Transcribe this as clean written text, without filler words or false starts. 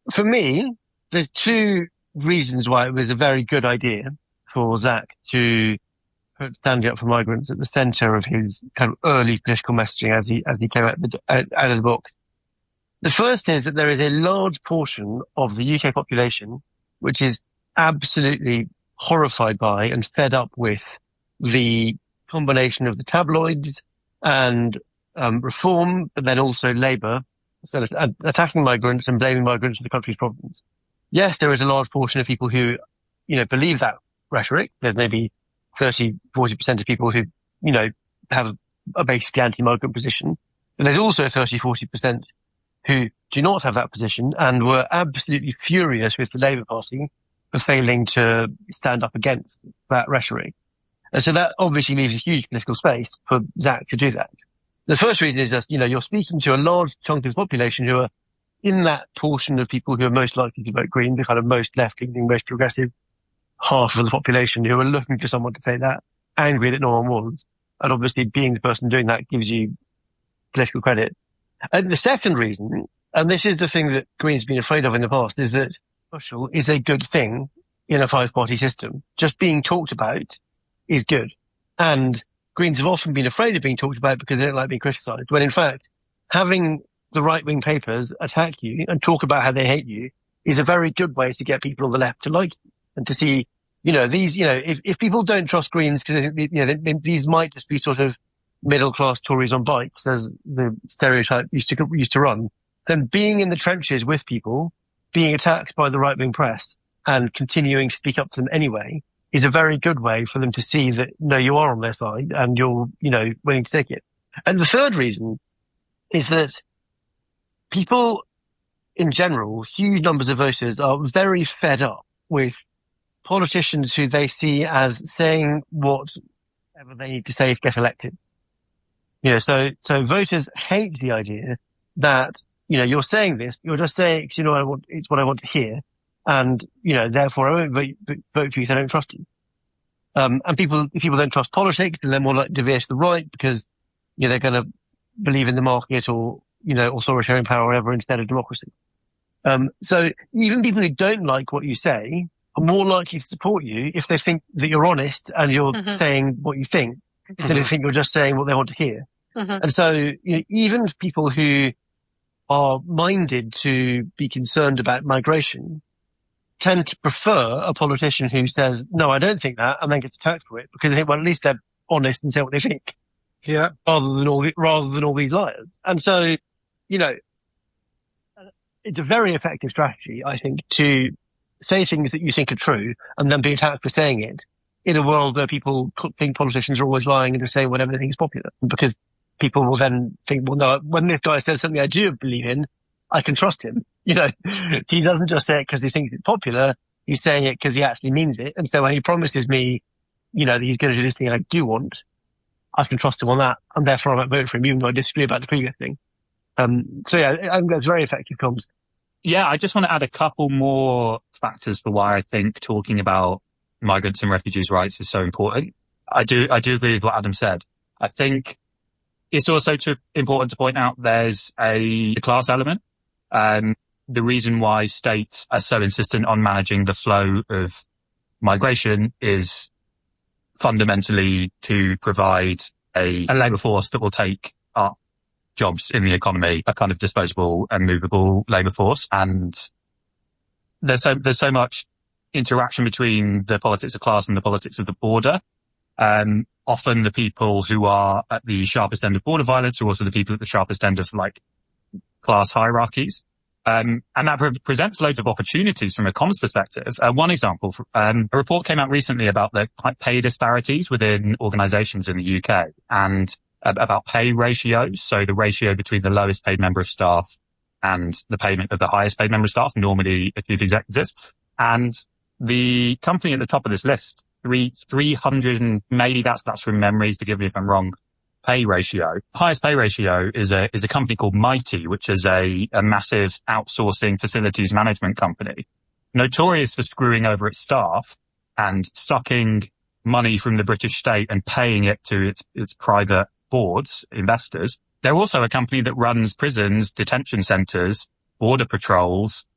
For me, there's two reasons why it was a very good idea for Zach to put standing up for migrants at the centre of his kind of early political messaging as he came out of the book. The first is that there is a large portion of the UK population which is absolutely horrified by and fed up with the combination of the tabloids and reform, but then also Labour, so attacking migrants and blaming migrants for the country's problems. Yes, there is a large portion of people who, believe that rhetoric. There's maybe 30-40% of people who, have a basically anti-migrant position. But there's also 30-40% who do not have that position and were absolutely furious with the Labour Party for failing to stand up against that rhetoric. And so that obviously leaves a huge political space for Zach to do that. The first reason is just, you're speaking to a large chunk of the population who are in that portion of people who are most likely to vote Green, the kind of most left-leaning, most progressive half of the population who are looking for someone to say that, angry that no one was. And obviously being the person doing that gives you political credit. And the second reason, and this is the thing that Green's been afraid of in the past, is that social is a good thing in a five-party system. Just being talked about is good. And Greens have often been afraid of being talked about because they don't like being criticised, when in fact, having the right-wing papers attack you and talk about how they hate you is a very good way to get people on the left to like you and to see, if people don't trust Greens because these might just be sort of middle-class Tories on bikes, as the stereotype used to run, then being in the trenches with people, being attacked by the right-wing press and continuing to speak up to them anyway is a very good way for them to see that, no, you are on their side and you're, willing to take it. And the third reason is that people in general, huge numbers of voters, are very fed up with politicians who they see as saying whatever they need to say to get elected. So voters hate the idea that, you're saying this, but you're just saying it because it's what I want to hear. And, therefore I won't vote for you if I don't trust you. And if people don't trust politics, then they're more likely to veer to the right because, they're going to believe in the market or, authoritarian power or whatever instead of democracy. So even people who don't like what you say are more likely to support you if they think that you're honest and you're saying what you think, instead of think you're just saying what they want to hear. And so, even people who are minded to be concerned about migration tend to prefer a politician who says, no, I don't think that, and then gets attacked for it because they think, well, at least they're honest and say what they think. Yeah. Rather than all these liars. And so, it's a very effective strategy, I think, to say things that you think are true and then be attacked for saying it in a world where people think politicians are always lying and just saying whatever they think is popular. Because people will then think, well, no, when this guy says something I do believe in, I can trust him. He doesn't just say it because he thinks it's popular. He's saying it because he actually means it. And so when he promises me, that he's going to do this thing I do want, I can trust him on that. And therefore I might vote for him, even though I disagree about the previous thing. I think that's very effective comms. Yeah, I just want to add a couple more factors for why I think talking about migrants and refugees' rights is so important. I do agree with what Adam said. I think it's also important to point out there's a class element. The reason why states are so insistent on managing the flow of migration is fundamentally to provide a labour force that will take up jobs in the economy, a kind of disposable and movable labour force. And there's so much interaction between the politics of class and the politics of the border. Often the people who are at the sharpest end of border violence are also the people at the sharpest end of class hierarchies. And that presents loads of opportunities from a comms perspective. One example, a report came out recently about the pay disparities within organizations in the UK and about pay ratios. So the ratio between the lowest paid member of staff and the payment of the highest paid member of staff, normally a chief executive. And the company at the top of this list, 300, and maybe that's from memory, forgive me if I'm wrong, pay ratio. Highest pay ratio is a company called Mighty, which is a massive outsourcing facilities management company, notorious for screwing over its staff and sucking money from the British state and paying it to its private boards, investors. They're also a company that runs prisons, detention centres, border patrols,